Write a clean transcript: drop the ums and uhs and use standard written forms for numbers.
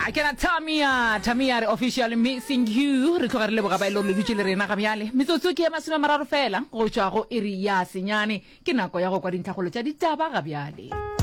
I cannot Tamia re official missing you re tlogare le boga ba ile le dutse le rena ga bjale metsotso ke ya masome mararo fela go tswa go iri ya senyane ke nako ya go kwa dintlhagolo tša ditaba ga bjale